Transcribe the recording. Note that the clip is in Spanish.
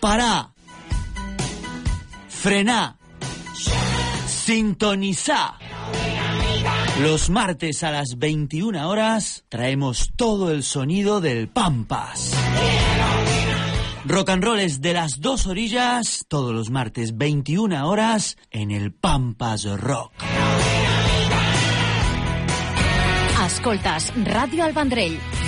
Pará, frená, sintonizá. Los martes a las 21 horas traemos todo el sonido del Pampas. Rock and roll es de las dos orillas, todos los martes 21 horas en el Pampas Rock. Escoltes Ràdio El Vendrell,